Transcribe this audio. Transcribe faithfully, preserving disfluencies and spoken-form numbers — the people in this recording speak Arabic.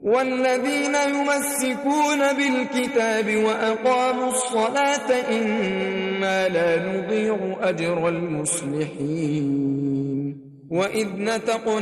والذين يمسكون بالكتاب وأقاموا الصلاة إنا لا نضيع أجر المصلحين. وإذ نتقنا